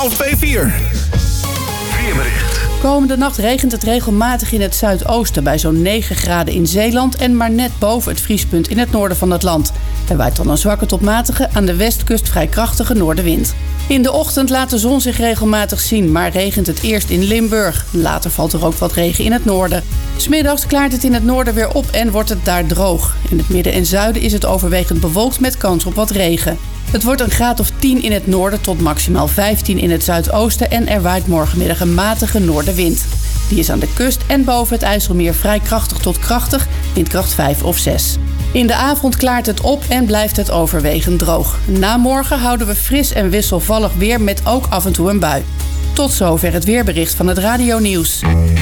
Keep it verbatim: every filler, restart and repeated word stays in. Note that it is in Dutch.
half twee vier. Weerbericht. Komende nacht regent het regelmatig in het zuidoosten bij zo'n negen graden in Zeeland en maar net boven het vriespunt in het noorden van het land. Er waait dan een zwakke tot matige, aan de westkust vrij krachtige noordenwind. In de ochtend laat de zon zich regelmatig zien, maar regent het eerst in Limburg. Later valt er ook wat regen in het noorden. 'S Middags klaart het in het noorden weer op en wordt het daar droog. In het midden en zuiden is het overwegend bewolkt met kans op wat regen. Het wordt een graad of tien in het noorden tot maximaal vijftien in het zuidoosten en er waait morgenmiddag een matige noordenwind. Die is aan de kust en boven het IJsselmeer vrij krachtig tot krachtig, windkracht vijf of zes. In de avond klaart het op en blijft het overwegend droog. Na morgen houden we fris en wisselvallig weer met ook af en toe een bui. Tot zover het weerbericht van het Radio Nieuws.